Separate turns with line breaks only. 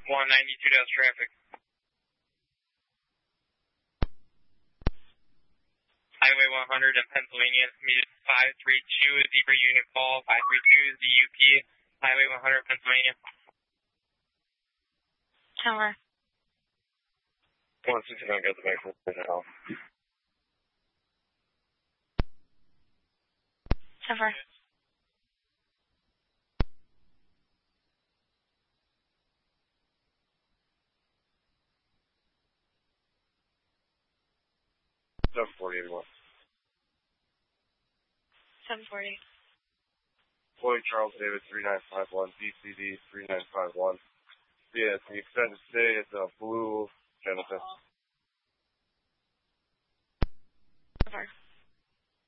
192 does traffic. Highway 100 in Pennsylvania, estimated 532, Zebra Unit Call, 532 ZUP, Highway 100 Pennsylvania.
Tower.
169 got the back now.
Tower.
Seven 4081.
740.
Floyd Charles David 3951, DCD 3951. Yeah, it's the extended stay. It's a blue Genesis.
Tower.